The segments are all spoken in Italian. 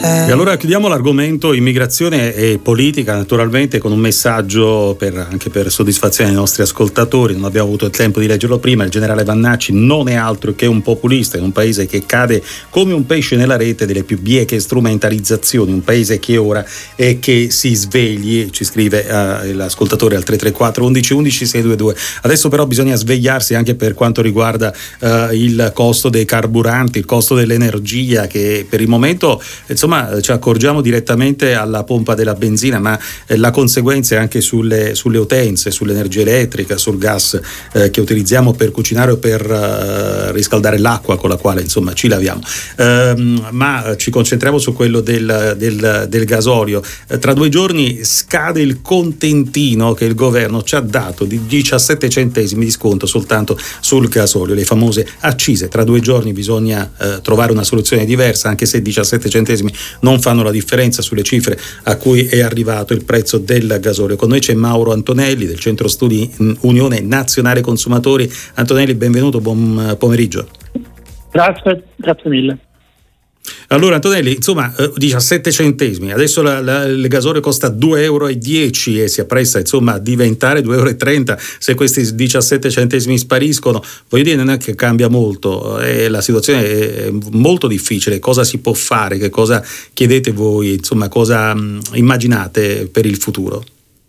E allora chiudiamo l'argomento immigrazione e politica, naturalmente, con un messaggio anche per soddisfazione dei nostri ascoltatori. Non abbiamo avuto il tempo di leggerlo prima. Il generale Vannacci non è altro che un populista in un paese che cade come un pesce nella rete delle più bieche strumentalizzazioni, un paese che ora è che si svegli, ci scrive l'ascoltatore al 334 11 11 622. Adesso però bisogna svegliarsi anche per quanto riguarda il costo dei carburanti, il costo dell'energia, che per il momento insomma ci accorgiamo direttamente alla pompa della benzina, ma la conseguenza è anche sulle utenze, sull'energia elettrica, sul gas che utilizziamo per cucinare o per riscaldare l'acqua con la quale insomma ci laviamo. Ma ci concentriamo su quello del gasolio. Tra 2 giorni scade il contentino che il governo ci ha dato di 17 centesimi di sconto soltanto sul gasolio, le famose accise. Tra 2 giorni bisogna trovare una soluzione diversa, anche se 17 centesimi non fanno la differenza sulle cifre a cui è arrivato il prezzo del gasolio. Con noi c'è Mauro Antonelli del Centro Studi Unione Nazionale Consumatori. Antonelli, benvenuto, buon pomeriggio. Grazie mille. Allora Antonelli, insomma 17 centesimi, adesso il gasolio costa 2,10 euro e si appresta insomma a diventare 2,30 euro se questi 17 centesimi spariscono. Voglio dire, non è che cambia molto, la situazione è molto difficile. Cosa si può fare? Che cosa chiedete voi? Insomma, cosa immaginate per il futuro?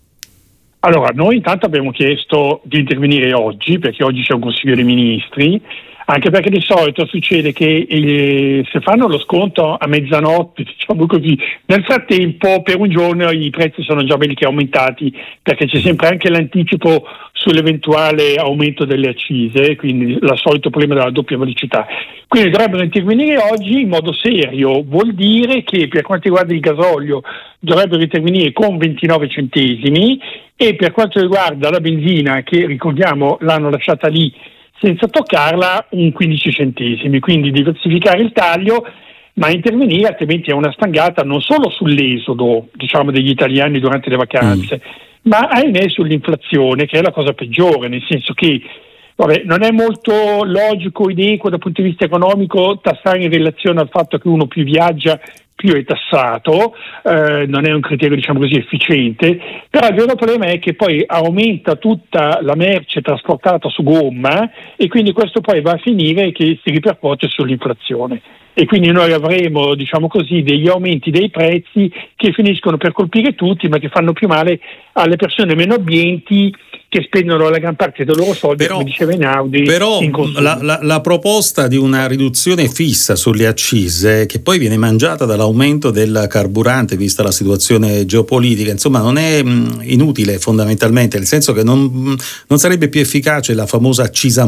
Allora, noi intanto abbiamo chiesto di intervenire oggi, perché oggi c'è un Consiglio dei Ministri, anche perché di solito succede che se fanno lo sconto a mezzanotte, diciamo così, nel frattempo per un giorno i prezzi sono già belli che aumentati, perché c'è sempre anche l'anticipo sull'eventuale aumento delle accise, quindi il solito problema della doppia velocità. Quindi dovrebbero intervenire oggi in modo serio. Vuol dire che per quanto riguarda il gasolio dovrebbero intervenire con 29 centesimi e per quanto riguarda la benzina, che ricordiamo l'hanno lasciata lì senza toccarla, un 15 centesimi, quindi diversificare il taglio, ma intervenire, altrimenti è una stangata non solo sull'esodo, diciamo, degli italiani durante le vacanze, ma ahimè sull'inflazione, che è la cosa peggiore, nel senso che non è molto logico ed equo dal punto di vista economico tassare in relazione al fatto che uno più viaggia più è tassato, non è un criterio, diciamo così, efficiente, però il vero problema è che poi aumenta tutta la merce trasportata su gomma e quindi questo poi va a finire che si ripercuote sull'inflazione e quindi noi avremo, diciamo così, degli aumenti dei prezzi che finiscono per colpire tutti, ma che fanno più male alle persone meno abbienti, che spendono la gran parte dei loro soldi, come diceva Einaudi. Però la proposta di una riduzione fissa sulle accise, che poi viene mangiata dall'aumento del carburante, vista la situazione geopolitica, insomma non è inutile fondamentalmente, nel senso che non sarebbe più efficace la famosa accisa.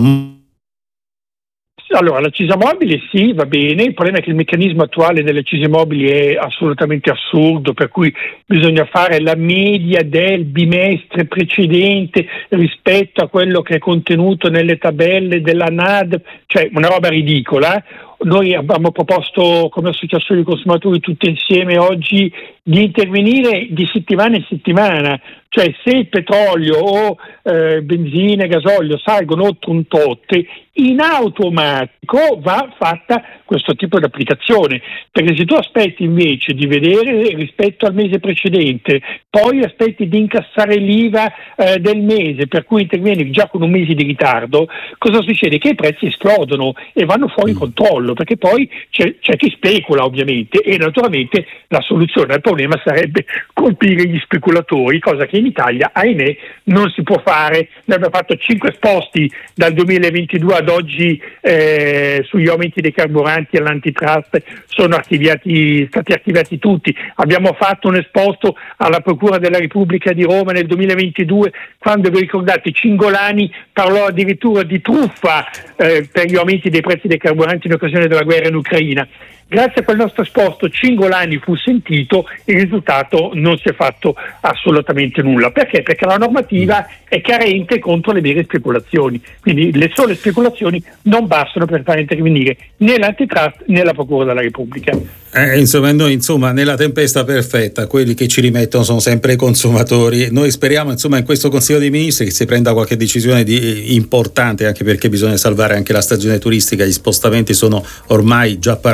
Allora, l'accisa mobile sì, va bene, il problema è che il meccanismo attuale delle accise mobili è assolutamente assurdo, per cui bisogna fare la media del bimestre precedente rispetto a quello che è contenuto nelle tabelle della NAD, cioè una roba ridicola. Noi abbiamo proposto come associazione di consumatori tutte insieme oggi di intervenire di settimana in settimana, cioè se il petrolio o benzina e gasolio salgono oltre un tot, in automatico va fatta questo tipo di applicazione, perché se tu aspetti invece di vedere rispetto al mese precedente, poi aspetti di incassare l'IVA del mese, per cui intervieni già con un mese di ritardo, cosa succede? Che i prezzi esplodono e vanno fuori controllo, perché poi c'è chi specula ovviamente e naturalmente la soluzione al problema sarebbe colpire gli speculatori, cosa che in Italia, ahimè, non si può fare. Noi abbiamo fatto 5 esposti dal 2022 ad oggi sugli aumenti dei carburanti all'antitrust, sono stati archiviati tutti. Abbiamo fatto un esposto alla Procura della Repubblica di Roma nel 2022, quando, vi ricordate, Cingolani parlò addirittura di truffa per gli aumenti dei prezzi dei carburanti in occasione della guerra in Ucraina. Grazie a quel nostro esposto Cingolani fu sentito, il risultato non si è fatto assolutamente nulla. Perché? Perché la normativa è carente contro le vere speculazioni, quindi le sole speculazioni non bastano per far intervenire né l'antitrust né la Procura della Repubblica. Insomma, nella tempesta perfetta quelli che ci rimettono sono sempre i consumatori. Noi speriamo insomma in questo Consiglio dei Ministri che si prenda qualche decisione importante, anche perché bisogna salvare anche la stagione turistica, gli spostamenti sono ormai già partiti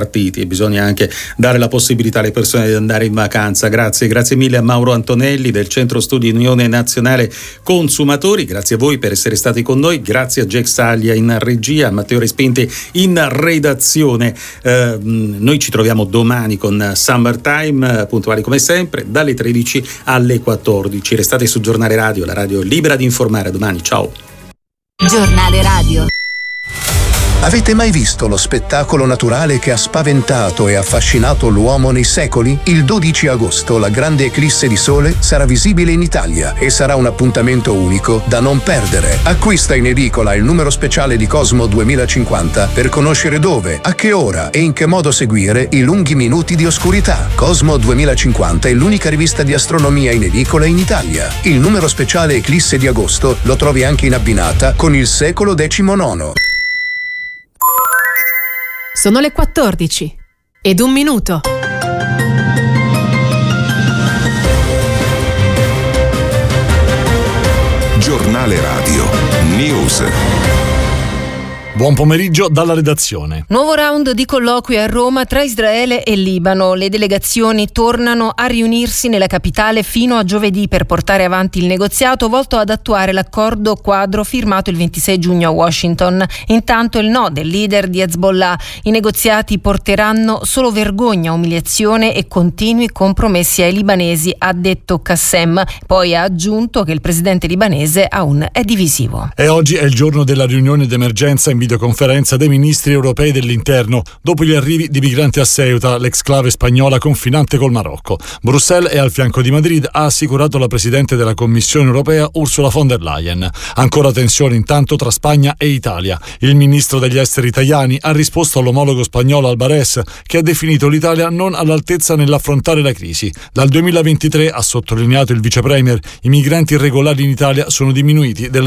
e bisogna anche dare la possibilità alle persone di andare in vacanza. Grazie mille a Mauro Antonelli del Centro Studi Unione Nazionale Consumatori, grazie a voi per essere stati con noi, grazie a Jack Staglia in regia, a Matteo Respinti in redazione. Noi ci troviamo domani con Summertime, puntuali come sempre, dalle 13 alle 14. Restate su Giornale Radio, la radio libera di informare. Domani, ciao. Giornale Radio. Avete mai visto lo spettacolo naturale che ha spaventato e affascinato l'uomo nei secoli? Il 12 agosto la grande eclisse di sole sarà visibile in Italia e sarà un appuntamento unico da non perdere. Acquista in edicola il numero speciale di Cosmo 2050 per conoscere dove, a che ora e in che modo seguire i lunghi minuti di oscurità. Cosmo 2050 è l'unica rivista di astronomia in edicola in Italia. Il numero speciale eclisse di agosto lo trovi anche in abbinata con il secolo XIX. Sono le 14 ed 1 minuto. Giornale Radio News. Buon pomeriggio dalla redazione. Nuovo round di colloqui a Roma tra Israele e Libano. Le delegazioni tornano a riunirsi nella capitale fino a giovedì per portare avanti il negoziato volto ad attuare l'accordo quadro firmato il 26 giugno a Washington. Intanto il no del leader di Hezbollah. I negoziati porteranno solo vergogna, umiliazione e continui compromessi ai libanesi, ha detto Qassem. Poi ha aggiunto che il presidente libanese Aoun è divisivo. E oggi è il giorno della riunione d'emergenza in videoconferenza dei ministri europei dell'interno dopo gli arrivi di migranti a Ceuta, l'exclave spagnola confinante col Marocco. Bruxelles è al fianco di Madrid, ha assicurato la presidente della Commissione europea Ursula von der Leyen. Ancora tensione intanto tra Spagna e Italia. Il ministro degli esteri Tajani ha risposto all'omologo spagnolo Alvarez, che ha definito l'Italia non all'altezza nell'affrontare la crisi. Dal 2023, ha sottolineato il vicepremier, i migranti irregolari in Italia sono diminuiti del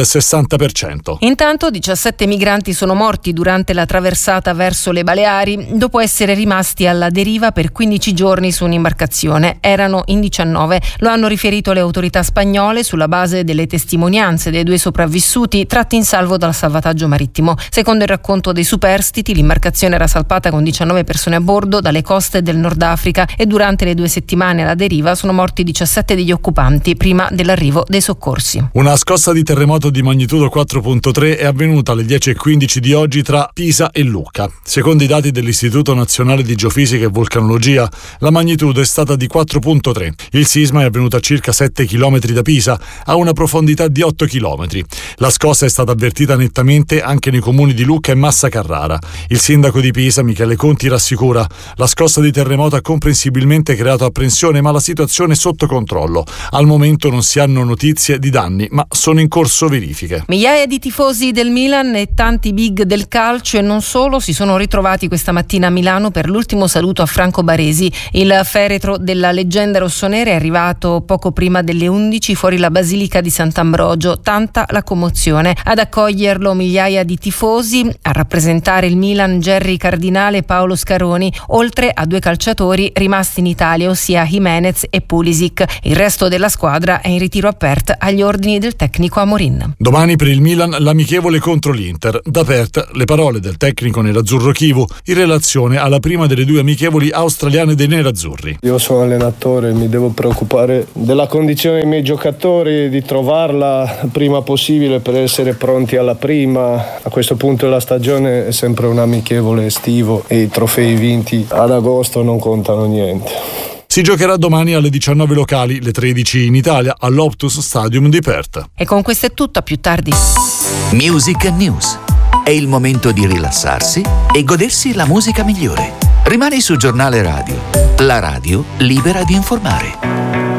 60%. Intanto 17 migranti sono morti durante la traversata verso le Baleari dopo essere rimasti alla deriva per 15 giorni su un'imbarcazione. Erano in 19, lo hanno riferito le autorità spagnole sulla base delle testimonianze dei 2 sopravvissuti tratti in salvo dal salvataggio marittimo. Secondo il racconto dei superstiti, l'imbarcazione era salpata con 19 persone a bordo dalle coste del Nord Africa e durante le 2 settimane alla deriva sono morti 17 degli occupanti prima dell'arrivo dei soccorsi. Una scossa di terremoto di magnitudo 4.3 è avvenuta alle 10:15 di oggi tra Pisa e Lucca. Secondo i dati dell'Istituto Nazionale di Geofisica e Vulcanologia, la magnitudo è stata di 4.3. Il sisma è avvenuto a circa 7 km da Pisa, a una profondità di 8 km. La scossa è stata avvertita nettamente anche nei comuni di Lucca e Massa Carrara. Il sindaco di Pisa, Michele Conti, rassicura: la scossa di terremoto ha comprensibilmente creato apprensione, ma la situazione è sotto controllo. Al momento non si hanno notizie di danni, ma sono in corso verifiche. Migliaia di tifosi del Milan e tanti big del calcio e non solo si sono ritrovati questa mattina a Milano per l'ultimo saluto a Franco Baresi. Il feretro della leggenda rossonera è arrivato poco prima delle 11 fuori la Basilica di Sant'Ambrogio. Tanta la commozione. Ad accoglierlo migliaia di tifosi, a rappresentare il Milan Gerry Cardinale e Paolo Scaroni, oltre a 2 calciatori rimasti in Italia, ossia Jimenez e Pulisic. Il resto della squadra è in ritiro a Perth agli ordini del tecnico Amorin. Domani per il Milan l'amichevole contro l'Inter. Da Perth le parole del tecnico nerazzurro Chivu in relazione alla prima delle 2 amichevoli australiane dei nerazzurri. Io sono allenatore, mi devo preoccupare della condizione dei miei giocatori, di trovarla prima possibile per essere pronti alla prima. A questo punto della stagione è sempre un amichevole estivo e i trofei vinti ad agosto non contano niente. Si giocherà domani alle 19 locali, le 13 in Italia, all'Optus Stadium di Perth. E con questo è tutto, a più tardi. Music and News. È il momento di rilassarsi e godersi la musica migliore. Rimani su Giornale Radio, la radio libera di informare.